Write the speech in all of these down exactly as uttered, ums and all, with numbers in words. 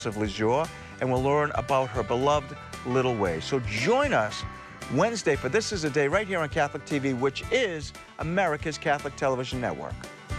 of Leisure, and we'll learn about her beloved Little Way. So join us Wednesday for This Is a Day right here on Catholic T V, which is America's Catholic Television Network.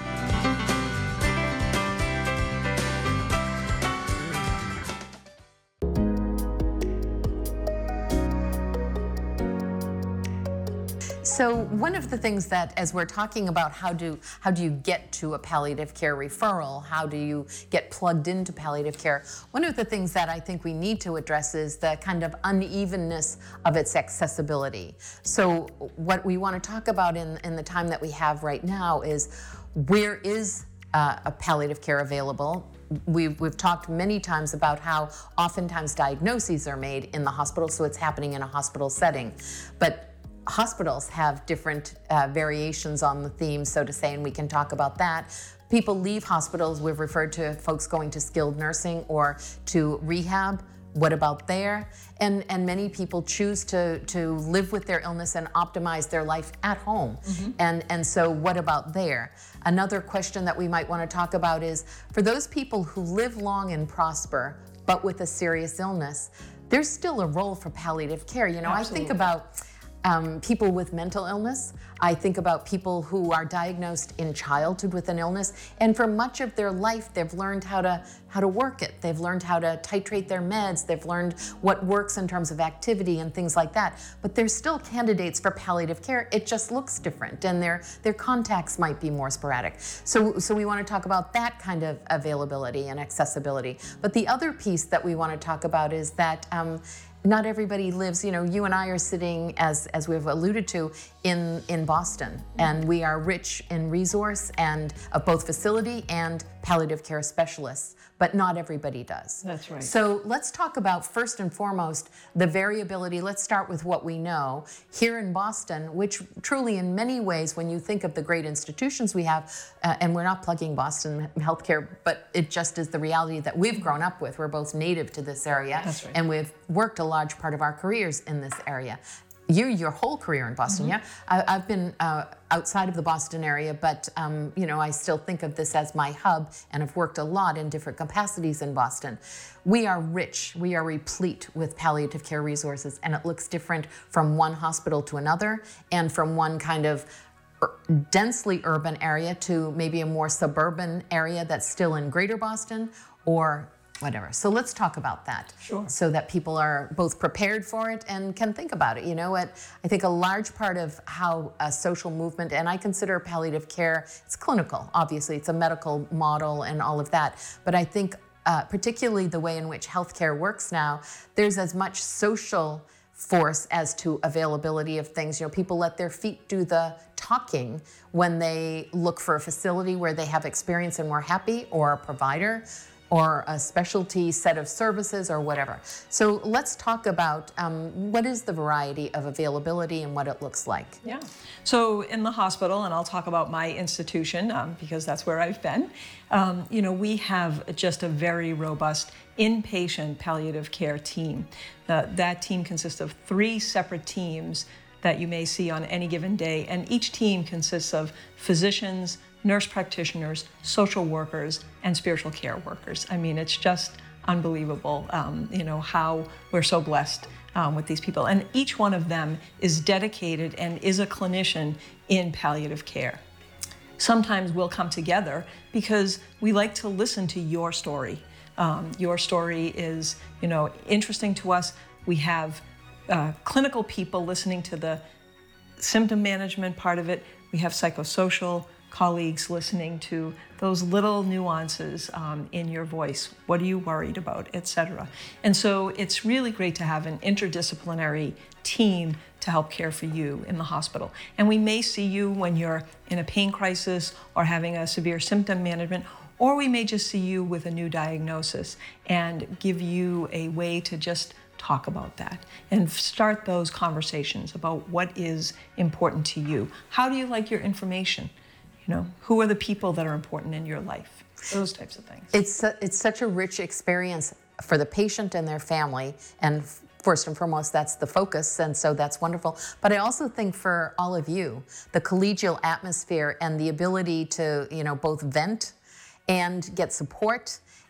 So one of the things that, as we're talking about how do how do you get to a palliative care referral, how do you get plugged into palliative care, one of the things that I think we need to address is the kind of unevenness of its accessibility. So what we want to talk about in, in the time that we have right now is where is uh, a palliative care available? We've, we've talked many times about how oftentimes diagnoses are made in the hospital, so it's happening in a hospital setting. But hospitals have different uh, variations on the theme, so to say, and we can talk about that. People leave hospitals. We've referred to folks going to skilled nursing or to rehab. What about there? And and many people choose to to live with their illness and optimize their life at home. Mm-hmm. And and so what about there? Another question that we might want to talk about is for those people who live long and prosper, but with a serious illness, there's still a role for palliative care. You know, Absolutely. I think about Um, people with mental illness. I think about people who are diagnosed in childhood with an illness, and for much of their life, they've learned how to how to work it. They've learned how to titrate their meds. They've learned what works in terms of activity and things like that. But they're still candidates for palliative care. It just looks different, and their their contacts might be more sporadic. So so we want to talk about that kind of availability and accessibility. But the other piece that we want to talk about is that. Um, Not everybody lives, you know, you and I are sitting, as as we've alluded to, in, in Boston, and we are rich in resource and of both facility and palliative care specialists, but not everybody does. That's right. So let's talk about, first and foremost, the variability. Let's start with what we know. Here in Boston, which truly in many ways, when you think of the great institutions we have, uh, and we're not plugging Boston healthcare, but it just is the reality that we've grown up with. We're both native to this area. That's right. And we've worked a large part of our careers in this area. You, your whole career in Boston, mm-hmm. yeah? I, I've been uh, outside of the Boston area, but um, you know, I still think of this as my hub, and have worked a lot in different capacities in Boston. We are rich, we are replete with palliative care resources, and it looks different from one hospital to another, and from one kind of densely urban area to maybe a more suburban area that's still in greater Boston, or whatever. So let's talk about that. Sure. So that people are both prepared for it and can think about it. You know what? I think a large part of how a social movement, and I consider palliative care, it's clinical, obviously, it's a medical model and all of that. But I think uh, particularly the way in which healthcare works now, there's as much social force as to availability of things. You know, people let their feet do the talking when they look for a facility where they have experience and we're happy, or a provider, or a specialty set of services, or whatever. So let's talk about um, what is the variety of availability and what it looks like. Yeah. So in the hospital, and I'll talk about my institution um, because that's where I've been, um, you know, we have just a very robust inpatient palliative care team. Uh, that team consists of three separate teams that you may see on any given day, and each team consists of physicians, nurse practitioners, social workers, and spiritual care workers. I mean, it's just unbelievable, um, you know, how we're so blessed um, with these people. And each one of them is dedicated and is a clinician in palliative care. Sometimes we'll come together because we like to listen to your story. Um, your story is, you know, interesting to us. We have uh, clinical people listening to the symptom management part of it. We have psychosocial colleagues listening to those little nuances um, in your voice. What are you worried about, et cetera. And so it's really great to have an interdisciplinary team to help care for you in the hospital. And we may see you when you're in a pain crisis or having a severe symptom management, or we may just see you with a new diagnosis and give you a way to just talk about that and start those conversations about what is important to you. How do you like your information? You know, who are the people that are important in your life? Those types of things. It's a, it's such a rich experience for the patient and their family, and first and foremost, that's the focus, and so that's wonderful. But I also think for all of you, the collegial atmosphere and the ability to, you know, both vent and get support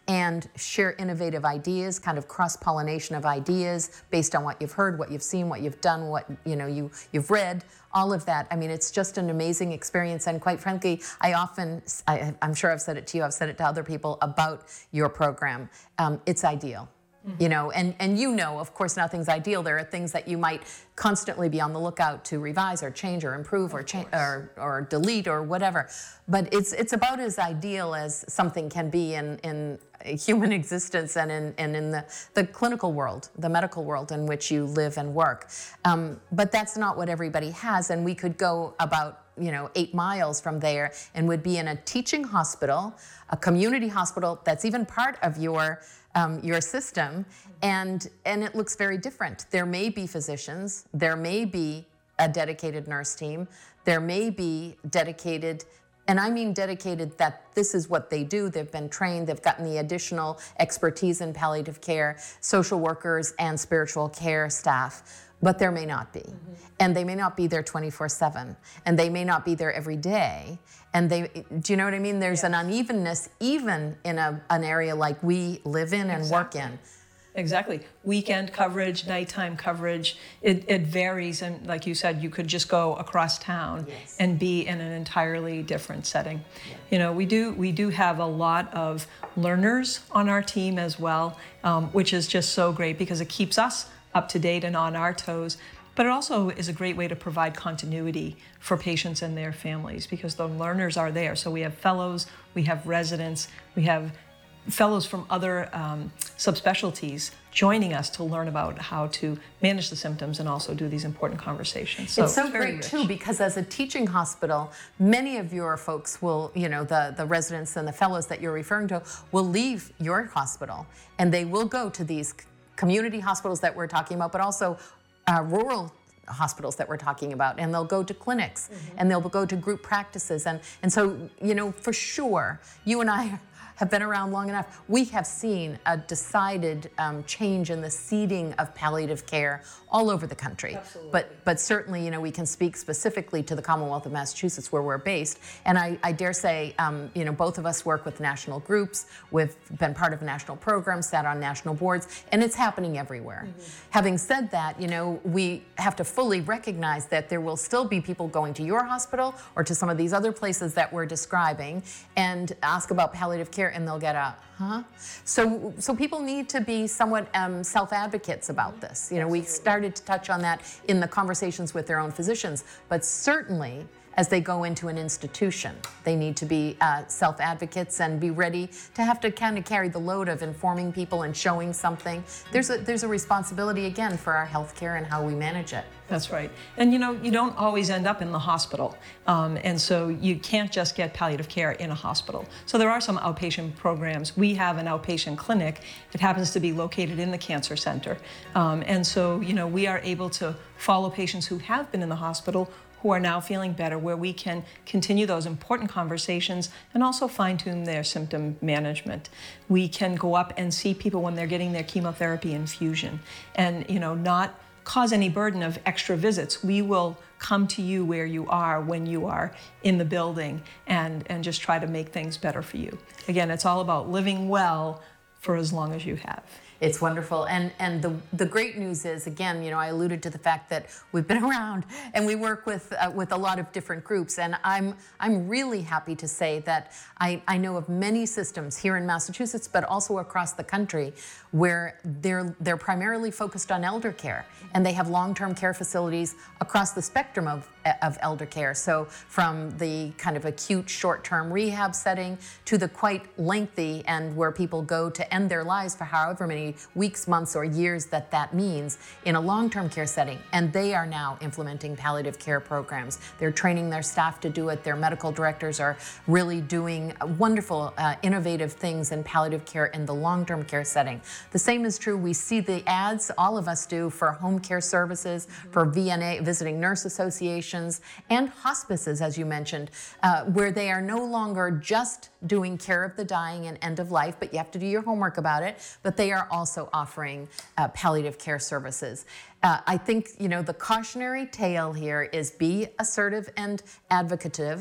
and share innovative ideas, kind of cross-pollination of ideas based on what you've heard, what you've seen, what you've done, what you know you you've read, all of that. I mean, it's just an amazing experience, and quite frankly, I often, I, I'm sure I've said it to you, I've said it to other people about your program. Um, it's ideal. Mm-hmm. You know, and, and you know, of course, nothing's ideal. There are things that you might constantly be on the lookout to revise or change or improve or change or, or delete or whatever. But it's it's about as ideal as something can be in, in human existence and in, and in the, the clinical world, the medical world in which you live and work. Um, but that's not what everybody has, and we could go about you know, eight miles from there and would be in a teaching hospital, a community hospital that's even part of your um, your system, and and it looks very different. There may be physicians, there may be a dedicated nurse team, there may be dedicated, and I mean dedicated that this is what they do. They've been trained, they've gotten the additional expertise in palliative care, social workers and spiritual care staff. But there may not be. Mm-hmm. And they may not be there twenty-four seven. And they may not be there every day. And they, do you know what I mean? There's yes. an unevenness even in a, an area like we live in and exactly. work in. Exactly. Weekend coverage, nighttime coverage, it, it varies. And like you said, you could just go across town yes. and be in an entirely different setting. Yeah. You know, we do we do have a lot of learners on our team as well, um, which is just so great because it keeps us up to date and on our toes. But it also is a great way to provide continuity for patients and their families because the learners are there. So we have fellows, we have residents, we have fellows from other um, subspecialties joining us to learn about how to manage the symptoms and also do these important conversations. So it's so it's very great rich. too, because as a teaching hospital, many of your folks will, you know, the, the residents and the fellows that you're referring to will leave your hospital and they will go to these community hospitals that we're talking about, but also uh, rural hospitals that we're talking about, and they'll go to clinics mm-hmm. and they'll go to group practices. And, and so, you know, for sure, you and I have been around long enough, we have seen a decided um, change in the seeding of palliative care all over the country. Absolutely. But but certainly, you know, we can speak specifically to the Commonwealth of Massachusetts where we're based. And I, I dare say, um, you know, both of us work with national groups. We've been part of national programs, sat on national boards, and it's happening everywhere. Mm-hmm. Having said that, you know, we have to fully recognize that there will still be people going to your hospital or to some of these other places that we're describing and ask about palliative care, and they'll get a, huh? So, so people need to be somewhat um, self-advocates about this. You know, we started to touch on that in the conversations with their own physicians, but certainly as they go into an institution, they need to be uh, self-advocates and be ready to have to kind of carry the load of informing people and showing something. There's a, there's a responsibility, again, for our healthcare and how we manage it. That's right. And you know, you don't always end up in the hospital. Um, and so you can't just get palliative care in a hospital. So there are some outpatient programs. We have an outpatient clinic. It happens to be located in the cancer center. Um, and so, you know, we are able to follow patients who have been in the hospital who are now feeling better, where we can continue those important conversations and also fine-tune their symptom management. We can go up and see people when they're getting their chemotherapy infusion and, you know, not cause any burden of extra visits. We will come to you where you are when you are in the building and, and just try to make things better for you. Again, it's all about living well for as long as you have. It's wonderful. And and the the great news is, again, you know, I alluded to the fact that we've been around and we work with uh, with a lot of different groups. And I'm I'm really happy to say that I, I know of many systems here in Massachusetts, but also across the country, where they're they're primarily focused on elder care, and they have long-term care facilities across the spectrum of of elder care. So from the kind of acute short-term rehab setting to the quite lengthy and where people go to end their lives for however many weeks, months, or years that that means in a long-term care setting. And they are now implementing palliative care programs. They're training their staff to do it. Their medical directors are really doing wonderful, uh, innovative things in palliative care in the long-term care setting. The same is true. We see the ads, all of us do, for home care services, mm-hmm. for V N A, Visiting Nurse Associations, and hospices, as you mentioned, uh, where they are no longer just doing care of the dying and end of life, but you have to do your homework about it, but they are also offering uh, palliative care services. Uh, I think, you know, the cautionary tale here is be assertive and advocative.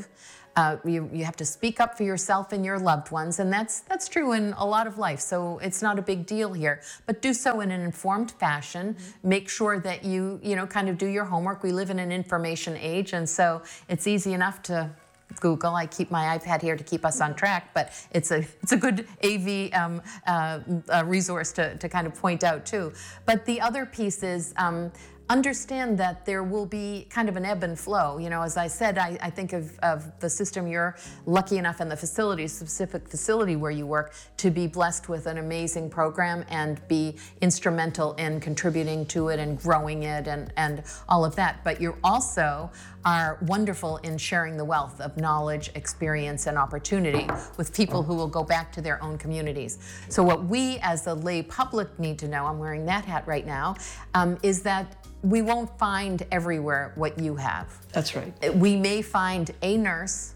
Uh, you, you have to speak up for yourself and your loved ones, and that's that's true in a lot of life. So it's not a big deal here. But do so in an informed fashion. Mm-hmm. Make sure that you you know kind of do your homework. We live in an information age, and so it's easy enough to Google. I keep my iPad here to keep us on track, but it's a it's a good A V um, uh, uh, resource to, to kind of point out too. But the other piece is um, understand that there will be kind of an ebb and flow. You know, as I said, I, I think of, of the system. You're lucky enough in the facility, specific facility where you work, to be blessed with an amazing program and be instrumental in contributing to it and growing it and, and all of that. But you also are wonderful in sharing the wealth of knowledge, experience, and opportunity with people who will go back to their own communities. So what we as the lay public need to know, I'm wearing that hat right now, um, is that we won't find everywhere what you have. That's right. We may find a nurse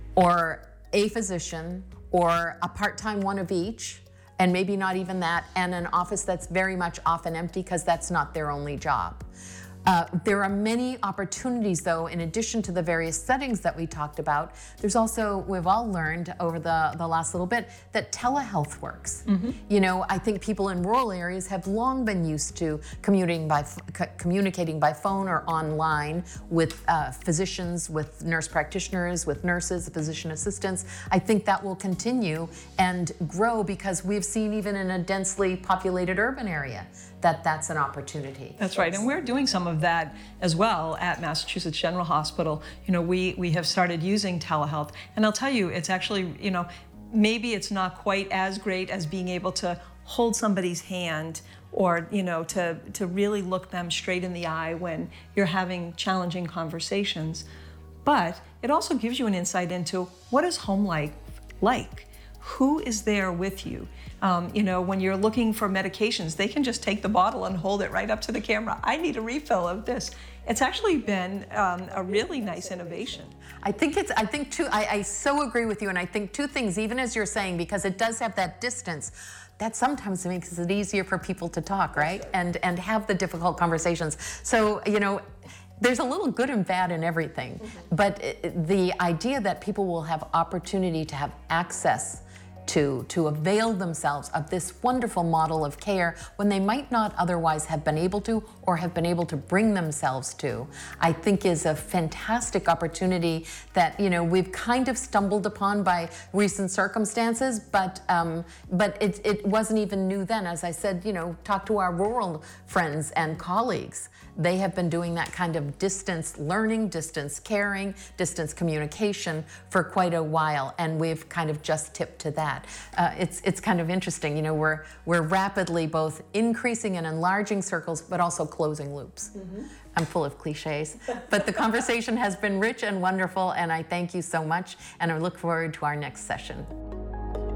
or a physician or a part-time one of each, and maybe not even that, and an office that's very much often empty because that's not their only job. Uh, there are many opportunities, though, in addition to the various settings that we talked about. There's also, we've all learned over the, the last little bit, that telehealth works. Mm-hmm. You know, I think people in rural areas have long been used to commuting by, communicating by phone or online with uh, physicians, with nurse practitioners, with nurses, physician assistants. I think that will continue and grow because we've seen even in a densely populated urban area that that's an opportunity. That's right, and we're doing some of that as well at Massachusetts General Hospital. You know, we, we have started using telehealth, and I'll tell you, it's actually, you know, maybe it's not quite as great as being able to hold somebody's hand or, you know, to, to really look them straight in the eye when you're having challenging conversations, but it also gives you an insight into what is home life like. Who is there with you? Um, you know, when you're looking for medications, they can just take the bottle and hold it right up to the camera. I need a refill of this. It's actually been um, a really nice innovation. I think it's, I think too, I, I so agree with you, and I think two things, even as you're saying, because it does have that distance, that sometimes makes it easier for people to talk, right? And, and have the difficult conversations. So, you know, there's a little good and bad in everything, mm-hmm. but it, the idea that people will have opportunity to have access to, to avail themselves of this wonderful model of care when they might not otherwise have been able to or have been able to bring themselves to, I think is a fantastic opportunity that, you know, we've kind of stumbled upon by recent circumstances, but um, but it, it wasn't even new then. As I said, you know, talk to our rural friends and colleagues. They have been doing that kind of distance learning, distance caring, distance communication for quite a while, and we've kind of just tipped to that. Uh, it's it's kind of interesting, you know, we're we're rapidly both increasing and enlarging circles, but also closing loops. Mm-hmm. I'm full of cliches, but the conversation has been rich and wonderful, and I thank you so much, and I look forward to our next session.